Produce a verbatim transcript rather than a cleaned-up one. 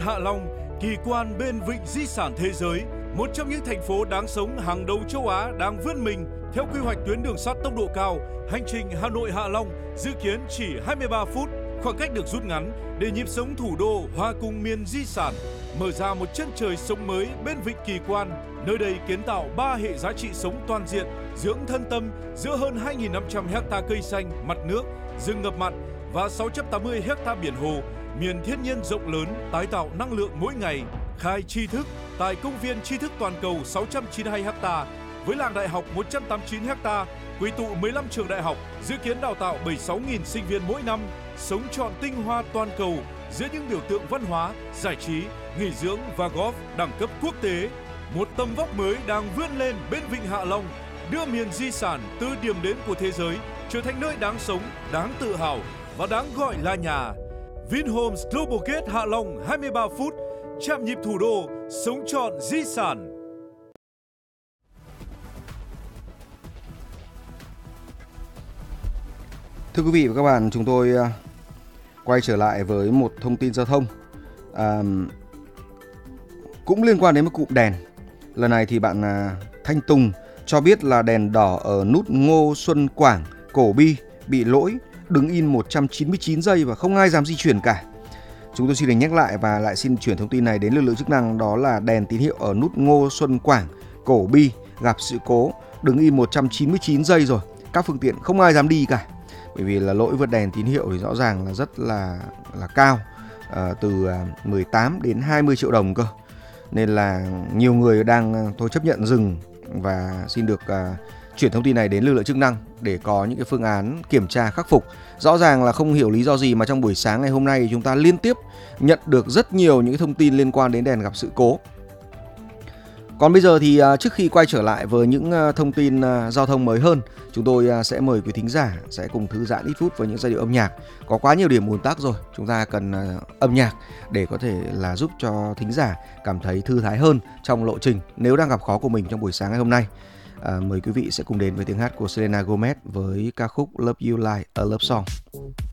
Hạ Long, kỳ quan bên vịnh di sản thế giới, một trong những thành phố đáng sống hàng đầu châu Á đang vươn mình theo quy hoạch tuyến đường sắt tốc độ cao. Hành trình Hà Nội Hạ Long dự kiến chỉ hai mươi ba phút, khoảng cách được rút ngắn để nhịp sống thủ đô hòa cùng miền di sản, mở ra một chân trời sống mới bên vịnh Kỳ Quan. Nơi đây kiến tạo ba hệ giá trị sống toàn diện, dưỡng thân tâm giữa hơn hai nghìn năm trăm hecta cây xanh, mặt nước, rừng ngập mặn và sáu trăm tám mươi hecta biển hồ, miền thiên nhiên rộng lớn, tái tạo năng lượng mỗi ngày. Khai tri thức tại công viên tri thức toàn cầu sáu trăm chín mươi hai hecta với làng đại học một trăm tám mươi chín hecta, quy tụ mười lăm trường đại học, dự kiến đào tạo bảy mươi sáu nghìn sinh viên mỗi năm, sống trọn tinh hoa toàn cầu giữa những biểu tượng văn hóa, giải trí, nghỉ dưỡng và golf đẳng cấp quốc tế. Một tầm vóc mới đang vươn lên bên vịnh Hạ Long, đưa miền di sản từ điểm đến của thế giới trở thành nơi đáng sống, đáng tự hào và đáng gọi là nhà. Vinhomes Global Gate Hạ Long hai mươi ba phút, chạm nhịp thủ đô, sống trọn di sản. Thưa quý vị và các bạn, chúng tôi quay trở lại với một thông tin giao thông à, cũng liên quan đến một cụm đèn. Lần này thì bạn à, Thanh Tùng cho biết là đèn đỏ ở nút Ngô Xuân Quảng, Cổ Bi bị lỗi, đứng in một trăm chín mươi chín giây và không ai dám di chuyển cả. Chúng tôi xin được nhắc lại và lại xin chuyển thông tin này đến lực lượng chức năng, đó là đèn tín hiệu ở nút Ngô Xuân Quảng, Cổ Bi gặp sự cố, đứng in một trăm chín mươi chín giây rồi. Các phương tiện không ai dám đi cả. Bởi vì là lỗi vượt đèn tín hiệu thì rõ ràng là rất là là cao, à, từ mười tám đến hai mươi triệu đồng cơ. Nên là nhiều người đang tôi chấp nhận dừng và xin được uh, chuyển thông tin này đến lực lượng chức năng để có những cái phương án kiểm tra khắc phục. Rõ ràng là không hiểu lý do gì mà trong buổi sáng ngày hôm nay chúng ta liên tiếp nhận được rất nhiều những thông tin liên quan đến đèn gặp sự cố. Còn bây giờ thì uh, trước khi quay trở lại với những uh, thông tin uh, giao thông mới hơn, chúng tôi uh, sẽ mời quý thính giả sẽ cùng thư giãn ít phút với những giai điệu âm nhạc. Có quá nhiều điểm ùn tắc rồi, chúng ta cần uh, âm nhạc để có thể là giúp cho thính giả cảm thấy thư thái hơn trong lộ trình nếu đang gặp khó của mình trong buổi sáng ngày hôm nay. Uh, mời quý vị sẽ cùng đến với tiếng hát của Selena Gomez với ca khúc Love You Like a Love Song.